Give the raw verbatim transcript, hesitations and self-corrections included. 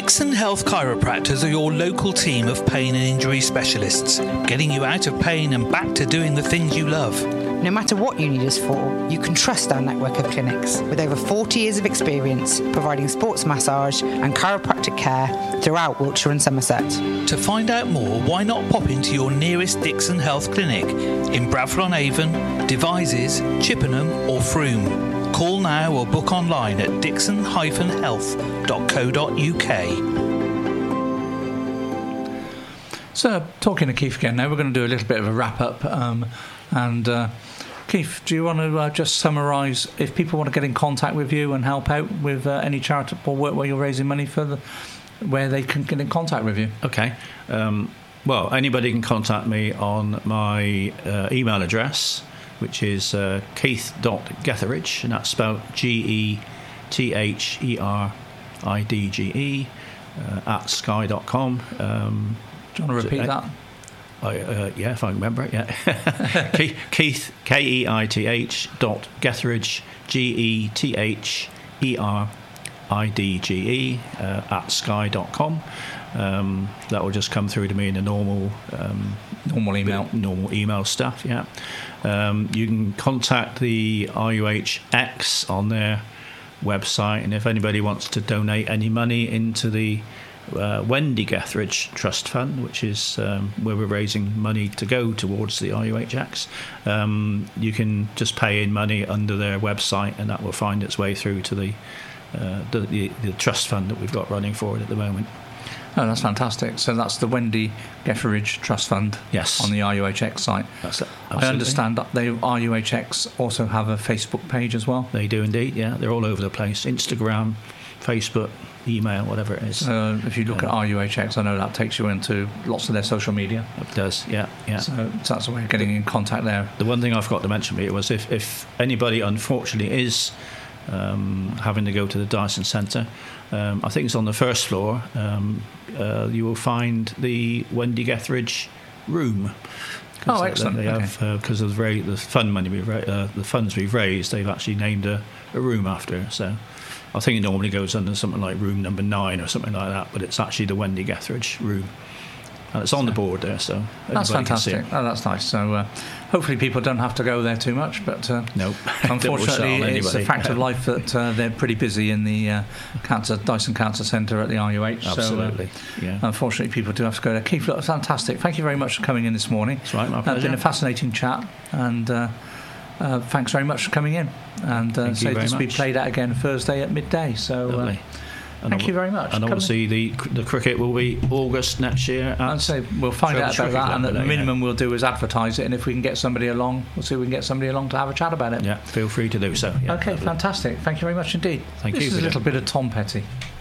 Dixon Health Chiropractors are your local team of pain and injury specialists, getting you out of pain and back to doing the things you love. No matter what you need us for, you can trust our network of clinics with over forty years of experience providing sports massage and chiropractic care throughout Wiltshire and Somerset. To find out more, why not pop into your nearest Dixon Health clinic in Bradford-on-Avon, Devizes, Chippenham or Frome. Call now or book online at dixon dash health dot co dot uk. So, talking to Keith again now, we're going to do a little bit of a wrap-up. Um, and uh, Keith, do you want to uh, just summarise, if people want to get in contact with you and help out with uh, any charitable work where you're raising money for the, where they can get in contact with you? Okay. Um, well, anybody can contact me on my uh, email address, which is uh, keith dot getheridge, and that's spelled G E T H E R I D G E, uh, at sky dot com. Um, Do you want to repeat uh, that? I, uh, yeah, if I remember it, yeah. Keith, K E I T H dot Getheridge, G E T H E R I D G E, uh, at sky dot com. Um, that will just come through to me in the normal um, normal email normal email stuff. Yeah, um, you can contact the R U H X on their website, and if anybody wants to donate any money into the uh, Wendy Getheridge Trust Fund, which is um, where we're raising money to go towards the R U H X, um, you can just pay in money under their website, and that will find its way through to the uh, the, the, the trust fund that we've got running for it at the moment. Oh, that's fantastic. So that's the Wendy Getheridge Trust Fund. Yes. On the R U H X site. That's it. I understand that they R U H X also have a Facebook page as well. They do indeed, yeah. They're all over the place. Instagram, Facebook, email, whatever it is. So if you look yeah. at R U H X, I know that takes you into lots of their social media. It does, yeah, yeah. So, so that's a way of getting in contact there. The one thing I forgot to mention Peter, was if, if anybody unfortunately is um, having to go to the Dyson Centre, um, I think it's on the first floor, um, uh, you will find the Wendy Getheridge room. Oh, they, excellent! They have because okay. uh, of the, the fund money we've ra- uh, the funds we've raised. They've actually named a, a room after her. So I think it normally goes under something like room number nine or something like that. But it's actually the Wendy Getheridge room, and it's on the board there. So that's fantastic. Oh, that's nice. So uh, hopefully people don't have to go there too much. But uh, nope. Unfortunately, it's a fact of life that uh, they're pretty busy in the uh, cancer Dyson Cancer Centre at the R U H. Absolutely. So, uh, yeah. Unfortunately, people do have to go there. Keith, look, fantastic. Thank you very much for coming in this morning. That's right, my pleasure. It's been a fascinating chat, and uh, uh, thanks very much for coming in. And uh, so this will be played out again Thursday at midday. So. Uh, Thank you very much. And obviously the the cricket will be August next year. I'd say we'll find out about that, and the minimum we'll do is advertise it, and if we can get somebody along, we'll see if we can get somebody along to have a chat about it. Yeah, feel free to do so. Yeah, okay, lovely. Fantastic. Thank you very much indeed. Thank this you. This is a little bit of Tom Petty.